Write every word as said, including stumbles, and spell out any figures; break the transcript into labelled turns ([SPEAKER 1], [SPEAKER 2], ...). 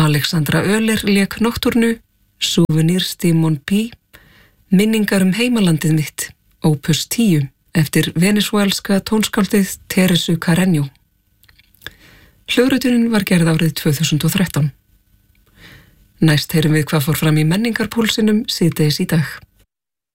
[SPEAKER 1] Alexandra Öler lék Nocturnu, Souvenirs de mon pays, Minningar um heimalandið mitt, Opus tíu, eftir venezuelska tónskáldið Teresu Carreño. Hljóðritunin var gerð árið tvö þúsund og þrettán. Næst heyrum við hvað fór fram í menningarpúlsinum síðdegis í dag.